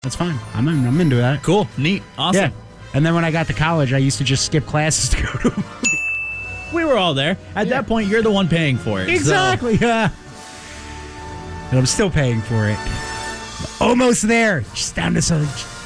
That's fine. I'm into that. Cool. Neat. Awesome. Yeah. And then when I got to college, I used to just skip classes to go to a movie. We were all there. At that point, you're the one paying for it. Exactly. Yeah. And I'm still paying for it. Almost there. Just down to some